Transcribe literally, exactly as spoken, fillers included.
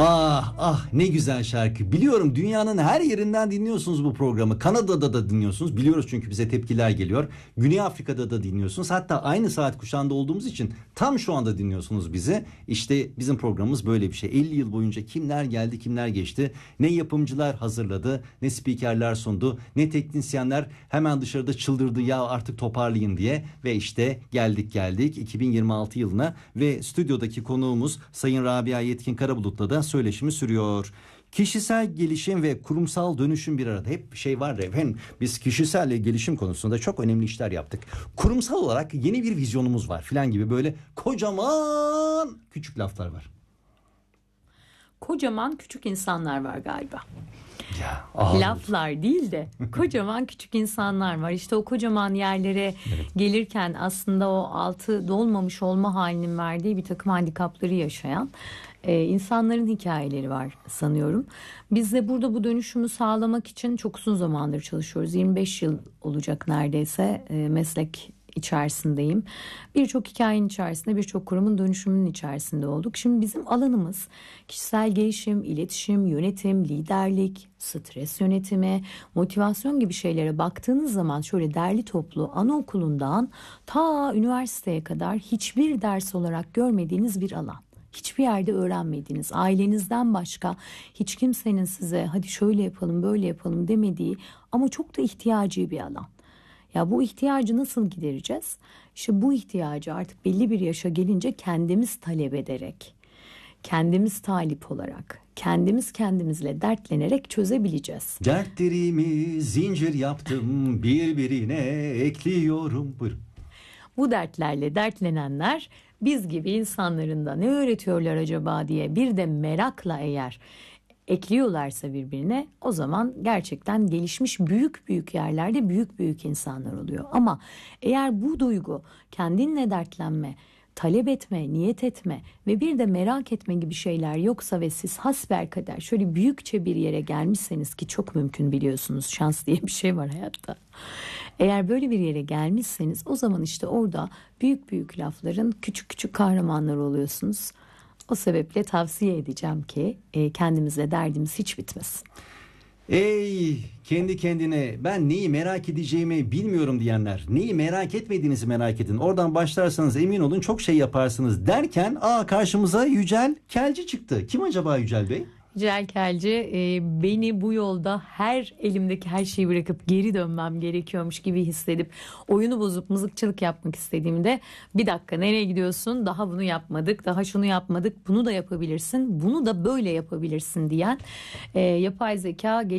Ah ah ne güzel şarkı. Biliyorum dünyanın her yerinden dinliyorsunuz bu programı. Kanada'da da dinliyorsunuz. Biliyoruz çünkü bize tepkiler geliyor. Güney Afrika'da da dinliyorsunuz. Hatta aynı saat kuşağında olduğumuz için tam şu anda dinliyorsunuz bizi. İşte bizim programımız böyle bir şey. elli yıl boyunca kimler geldi kimler geçti. Ne yapımcılar hazırladı, ne spikerler sundu, ne teknisyenler hemen dışarıda çıldırdı ya artık toparlayın diye. Ve işte geldik geldik iki bin yirmi altı yılına ve stüdyodaki konuğumuz Sayın Rabia Yetkin Karabulut'la da söyleşimi sürüyor. Kişisel gelişim ve kurumsal dönüşüm bir arada. Hep şey var ya, efendim biz kişisel gelişim konusunda çok önemli işler yaptık. Kurumsal olarak yeni bir vizyonumuz var filan gibi böyle kocaman küçük laflar var. Kocaman küçük insanlar var galiba. Ya, ağır. Laflar değil de kocaman küçük insanlar var. İşte o kocaman yerlere evet. gelirken aslında o altı dolmamış olma halinin verdiği bir takım handikapları yaşayan e, insanların hikayeleri var sanıyorum. Biz de burada bu dönüşümü sağlamak için çok uzun zamandır çalışıyoruz. yirmi beş yıl olacak neredeyse e, meslek içerisindeyim. Birçok hikayenin içerisinde, birçok kurumun dönüşümünün içerisinde olduk. Şimdi bizim alanımız kişisel gelişim, iletişim, yönetim, liderlik, stres yönetimi, motivasyon gibi şeylere baktığınız zaman şöyle derli toplu anaokulundan ta üniversiteye kadar hiçbir ders olarak görmediğiniz bir alan. Hiçbir yerde öğrenmediğiniz, ailenizden başka hiç kimsenin size hadi şöyle yapalım, böyle yapalım demediği ama çok da ihtiyacı bir alan. Ya bu ihtiyacı nasıl gidereceğiz? İşte bu ihtiyacı artık belli bir yaşa gelince kendimiz talep ederek, kendimiz talip olarak, kendimiz kendimizle dertlenerek çözebileceğiz. Dertlerimi zincir yaptım, birbirine ekliyorum. Buyurun. Bu dertlerle dertlenenler biz gibi insanların da ne öğretiyorlar acaba diye bir de merakla eğer ekliyorlarsa birbirine, o zaman gerçekten gelişmiş büyük büyük yerlerde büyük büyük insanlar oluyor. Ama eğer bu duygu kendinle dertlenme, talep etme, niyet etme ve bir de merak etme gibi şeyler yoksa ve siz hasbelkader şöyle büyükçe bir yere gelmişseniz, ki çok mümkün biliyorsunuz, şans diye bir şey var hayatta. Eğer böyle bir yere gelmişseniz o zaman işte orada büyük büyük lafların küçük küçük kahramanları oluyorsunuz. O sebeple tavsiye edeceğim ki e, kendimizle derdimiz hiç bitmesin. Ey kendi kendine ben neyi merak edeceğimi bilmiyorum diyenler, neyi merak etmediğinizi merak edin. Oradan başlarsanız emin olun çok şey yaparsınız derken aa karşımıza Yücel Kelci çıktı. Kim acaba Yücel Bey? Yücel Kelci e, beni bu yolda her elimdeki her şeyi bırakıp geri dönmem gerekiyormuş gibi hissedip oyunu bozup mızıkçılık yapmak istediğimde bir dakika nereye gidiyorsun, daha bunu yapmadık, daha şunu yapmadık, bunu da yapabilirsin, bunu da böyle yapabilirsin diyen e, yapay zeka